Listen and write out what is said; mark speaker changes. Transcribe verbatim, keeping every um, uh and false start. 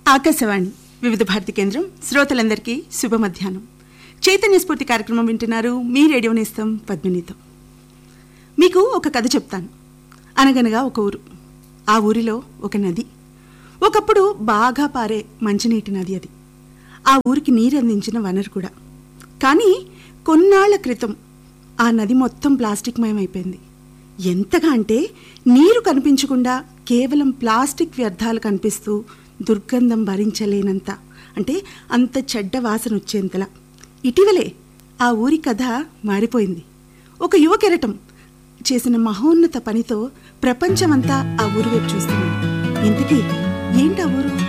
Speaker 1: ఆకాశవాణి వివిధ భారతి కేంద్రం శ్రోతలందరికీ శుభ మధ్యాహ్నం. చైతన్య స్ఫూర్తి కార్యక్రమం వింటున్నారు. మీ రేడియో నేస్తం పద్మినితో. మీకు ఒక కథ చెప్తాను. అనగనగా ఒక ఊరు. ఆ ఊరిలో ఒక నది. ఒకప్పుడు బాగా పారే మంచినీటి నది అది. ఆ ఊరికి నీరు అందించిన వనరు కూడా. కానీ కొన్నాళ్ల క్రితం ఆ నది మొత్తం ప్లాస్టిక్ మయమైపోయింది. ఎంతగా అంటే నీరు కనిపించకుండా కేవలం ప్లాస్టిక్ వ్యర్థాలు కనిపిస్తూ దుర్గంధం భరించలేనంత, అంటే అంత చెడ్డ వాసన వచ్చేంతలా. ఇటీవలే ఆ ఊరి కథ మారిపోయింది. ఒక యువ కెరటం చేసిన మహోన్నత పనితో ప్రపంచమంతా ఆ ఊరు వైపు చూస్తుంది. ఇంతకీ ఏంటి ఆ ఊరు?